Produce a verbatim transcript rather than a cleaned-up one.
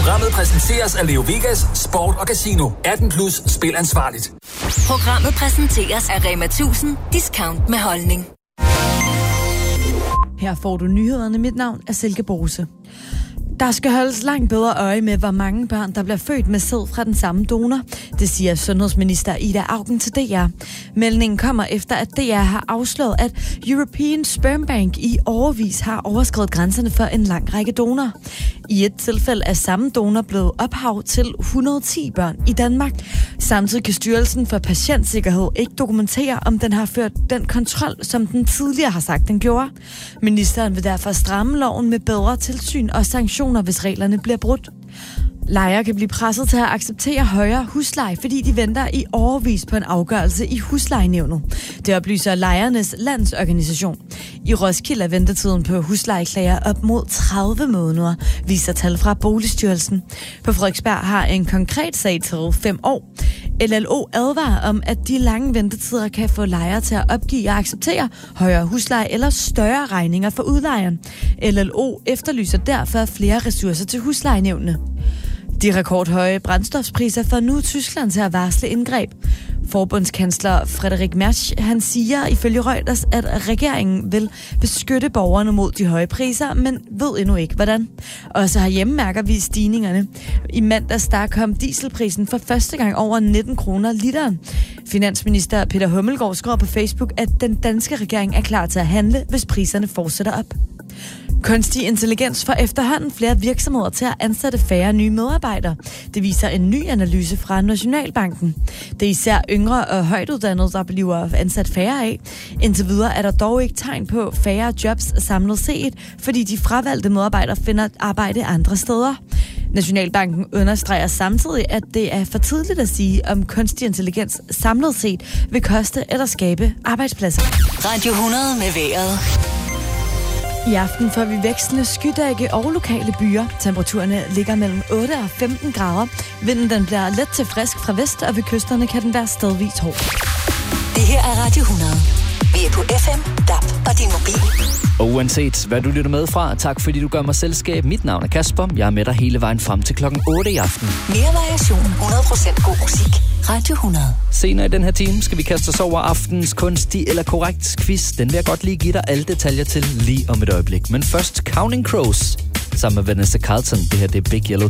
Programmet præsenteres af Leo Vegas, Sport og Casino. atten plus, spil ansvarligt. Programmet præsenteres af Rema tusind, discount med holdning. Her får du nyhederne. Mit navn er Silke Bose. Der skal holdes langt bedre øje med, hvor mange børn, der bliver født med sæd fra den samme donor. Det siger sundhedsminister Ida Auken til D R. Meldingen kommer efter, at D R har afsløret, at European Sperm Bank i årevis har overskredet grænserne for en lang række donorer. I et tilfælde er samme donor blevet ophav til et hundrede og ti børn i Danmark. Samtidig kan Styrelsen for Patientsikkerhed ikke dokumentere, om den har ført den kontrol, som den tidligere har sagt, den gjorde. Ministeren vil derfor stramme loven med bedre tilsyn og sanktioner, hvis reglerne bliver brudt. Lejere kan blive presset til at acceptere højere husleje, fordi de venter i årevis på en afgørelse i huslejenævnet. Det oplyser Lejernes Landsorganisation. I Roskilde er ventetiden på huslejeklager op mod tredive måneder, viser tal fra Boligstyrelsen. På Frederiksberg har en konkret sag taget fem år. L L O advarer om, at de lange ventetider kan få lejere til at opgive og acceptere højere husleje eller større regninger for udlejeren. L L O efterlyser derfor flere ressourcer til huslejenævnene. De rekordhøje brændstofspriser får nu Tyskland til at varsle indgreb. Forbundskansler Friedrich Merz, han siger ifølge Reuters, at regeringen vil beskytte borgerne mod de høje priser, men ved endnu ikke hvordan. Også herhjemme mærker vi stigningerne. I mandags der kom dieselprisen for første gang over nitten kroner literen. Finansminister Peter Hummelgaard skriver på Facebook, at den danske regering er klar til at handle, hvis priserne fortsætter op. Kunstig intelligens får efterhånden flere virksomheder til at ansætte færre nye medarbejdere. Det viser en ny analyse fra Nationalbanken. Det er især yngre og højtuddannede, der bliver ansat færre af. Indtil videre er der dog ikke tegn på færre jobs samlet set, fordi de fravalgte medarbejdere finder arbejde andre steder. Nationalbanken understreger samtidig, at det er for tidligt at sige, om kunstig intelligens samlet set vil koste eller skabe arbejdspladser. Radio hundrede med vejret. I aften får vi vekslende skydække og lokale byer. Temperaturerne ligger mellem otte og femten grader. Vinden den bliver let til frisk fra vest, og ved kysterne kan den være stedvis hård. Det her er Radio hundrede. Vi er på F M, D A B og din mobil. Og uanset hvad du lytter med fra, tak fordi du gør mig selskab. Mit navn er Kasper. Jeg er med dig hele vejen frem til klokken otte i aften. Mere variation, hundrede procent god musik. Radio hundrede. Senere i den her time skal vi kaste os over aftens kunstig eller korrekt quiz. Den vil jeg godt lige give dig alle detaljer til lige om et øjeblik. Men først Counting Crows sammen med Vanessa Carlton. Det her det er Big Yellow